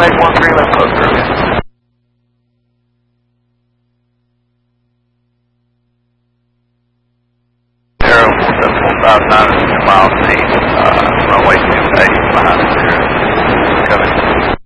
make 13, let's close early. Zero, 7459, 2 miles east, runway 28 behind 0. Coming.